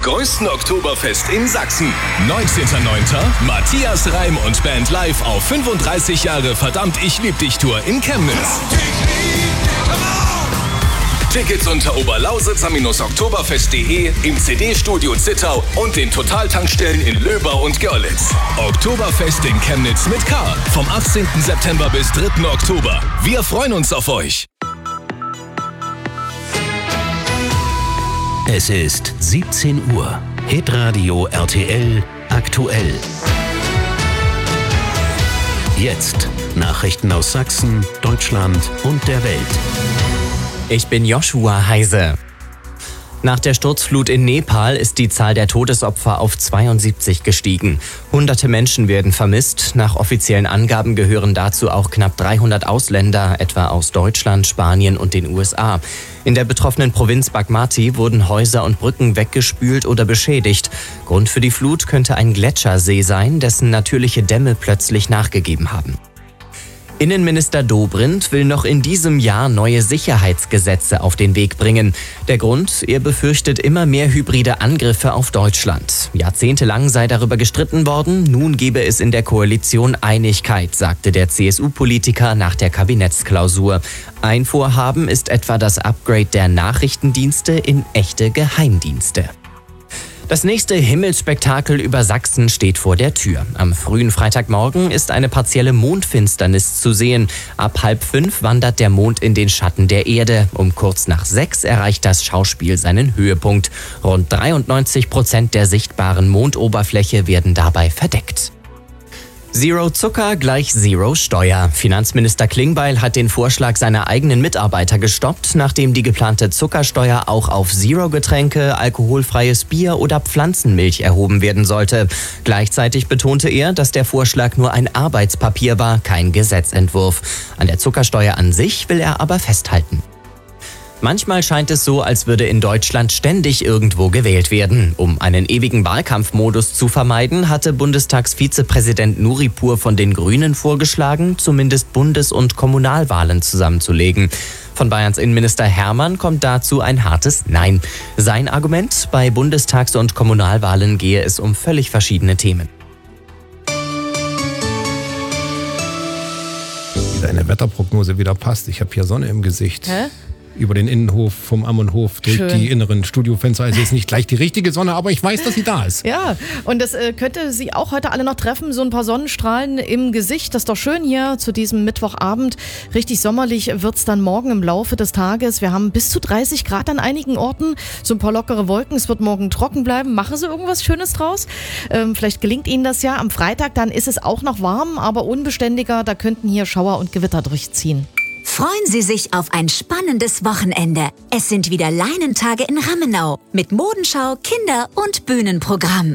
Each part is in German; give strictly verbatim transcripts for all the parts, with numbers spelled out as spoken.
größten Oktoberfest in Sachsen. neunzehnter neunter Matthias Reim und Band live auf fünfunddreißig Jahre Verdammt, ich lieb dich Tour in Chemnitz. Tickets unter oberlausitzer-oktoberfest punkt de, im C D-Studio Zittau und den Totaltankstellen in Löber und Görlitz. Oktoberfest in Chemnitz mit K. Vom achtzehnten September bis dritten Oktober. Wir freuen uns auf euch. Es ist siebzehn Uhr. Hitradio R T L aktuell. Jetzt Nachrichten aus Sachsen, Deutschland und der Welt. Ich bin Joshua Heise. Nach der Sturzflut in Nepal ist die Zahl der Todesopfer auf zweiundsiebzig gestiegen. Hunderte Menschen werden vermisst. Nach offiziellen Angaben gehören dazu auch knapp dreihundert Ausländer, etwa aus Deutschland, Spanien und den U S A. In der betroffenen Provinz Bagmati wurden Häuser und Brücken weggespült oder beschädigt. Grund für die Flut könnte ein Gletschersee sein, dessen natürliche Dämme plötzlich nachgegeben haben. Innenminister Dobrindt will noch in diesem Jahr neue Sicherheitsgesetze auf den Weg bringen. Der Grund? Er befürchtet immer mehr hybride Angriffe auf Deutschland. Jahrzehntelang sei darüber gestritten worden, nun gebe es in der Koalition Einigkeit, sagte der C S U-Politiker nach der Kabinettsklausur. Ein Vorhaben ist etwa das Upgrade der Nachrichtendienste in echte Geheimdienste. Das nächste Himmelsspektakel über Sachsen steht vor der Tür. Am frühen Freitagmorgen ist eine partielle Mondfinsternis zu sehen. Ab halb fünf wandert der Mond in den Schatten der Erde. Um kurz nach sechs erreicht das Schauspiel seinen Höhepunkt. Rund dreiundneunzig Prozent der sichtbaren Mondoberfläche werden dabei verdeckt. Zero Zucker gleich Zero Steuer. Finanzminister Klingbeil hat den Vorschlag seiner eigenen Mitarbeiter gestoppt, nachdem die geplante Zuckersteuer auch auf Zero-Getränke, alkoholfreies Bier oder Pflanzenmilch erhoben werden sollte. Gleichzeitig betonte er, dass der Vorschlag nur ein Arbeitspapier war, kein Gesetzentwurf. An der Zuckersteuer an sich will er aber festhalten. Manchmal scheint es so, als würde in Deutschland ständig irgendwo gewählt werden. Um einen ewigen Wahlkampfmodus zu vermeiden, hatte Bundestagsvizepräsident Nuripur von den Grünen vorgeschlagen, zumindest Bundes- und Kommunalwahlen zusammenzulegen. Von Bayerns Innenminister Hermann kommt dazu ein hartes Nein. Sein Argument: Bei Bundestags- und Kommunalwahlen gehe es um völlig verschiedene Themen. Wie deine Wetterprognose wieder passt. Ich habe hier Sonne im Gesicht. Hä? Über den Innenhof vom Ammonhof durch Schön. die inneren Studiofenster. Also ist nicht gleich die richtige Sonne, aber ich weiß, dass sie da ist. Ja, und das äh, könnte Sie auch heute alle noch treffen. So ein paar Sonnenstrahlen im Gesicht. Das ist doch schön hier zu diesem Mittwochabend. Richtig sommerlich wird's dann morgen im Laufe des Tages. Wir haben bis zu dreißig Grad an einigen Orten. So ein paar lockere Wolken. Es wird morgen trocken bleiben. Machen Sie irgendwas Schönes draus. Ähm, vielleicht gelingt Ihnen das ja. Am Freitag dann ist es auch noch warm, aber unbeständiger. Da könnten hier Schauer und Gewitter durchziehen. Freuen Sie sich auf ein spannendes Wochenende. Es sind wieder Leinentage in Rammenau mit Modenschau, Kinder- und Bühnenprogramm.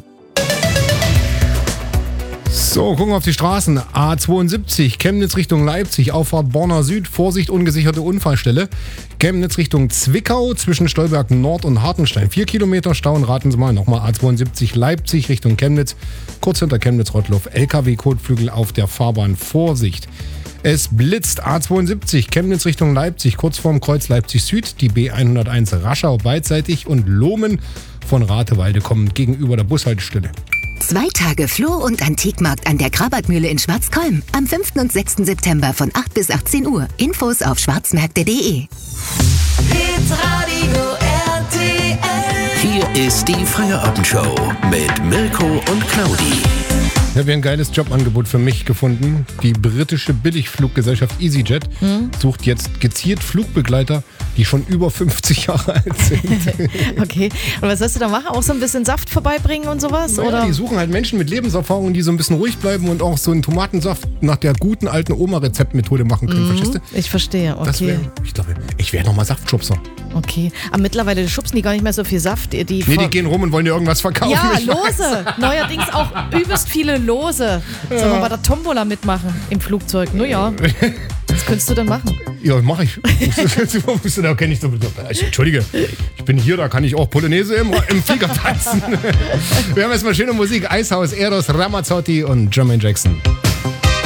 So, gucken wir auf die Straßen. A zweiundsiebzig, Chemnitz Richtung Leipzig, Auffahrt Borna Süd, Vorsicht, ungesicherte Unfallstelle. Chemnitz Richtung Zwickau, zwischen Stolberg Nord und Hartenstein. Vier Kilometer Stau und raten Sie mal, nochmal A zweiundsiebzig, Leipzig Richtung Chemnitz, kurz hinter Chemnitz-Rottloff, L K W-Kotflügel auf der Fahrbahn, Vorsicht. Es blitzt A zweiundsiebzig, Chemnitz Richtung Leipzig, kurz vorm Kreuz Leipzig Süd, die B hunderteins Raschau beidseitig und Lohmen von Ratewalde kommend gegenüber der Bushaltestelle. Zwei Tage Floh- und Antikmarkt an der Krabatmühle in Schwarzkolm. Am fünften und sechsten September von acht bis achtzehn Uhr. Infos auf schwarzmärkte punkt de. Hitradio R T L. Hier ist die Feierabendshow mit Mirko und Claudi. Ich habe hier ein geiles Jobangebot für mich gefunden. Die britische Billigfluggesellschaft EasyJet hm? sucht jetzt gezielt Flugbegleiter, die schon über fünfzig Jahre alt sind. Okay, und was wirst du da machen? Auch so ein bisschen Saft vorbeibringen und sowas? Naja, oder? Die suchen halt Menschen mit Lebenserfahrung, die so ein bisschen ruhig bleiben und auch so einen Tomatensaft nach der guten alten Oma-Rezeptmethode machen können. Mhm, verstehst du? Ich verstehe, okay. Das wär, ich glaube, ich wäre nochmal Saftschubser. Okay, aber mittlerweile schubsen die gar nicht mehr so viel Saft. Die nee, die gehen rum und wollen dir irgendwas verkaufen. Ja, Lose. Neuerdings auch übelst viele Lose. Ja. Sollen wir bei der Tombola mitmachen im Flugzeug? Nur ja. Was könntest du denn machen? Ja, mach ich. Da kenn ich so, Entschuldige, ich bin hier, da kann ich auch Polonaise im, im Flieger tanzen. Wir haben jetzt mal schöne Musik. Eishaus, Eros Ramazzotti und Jermaine Jackson.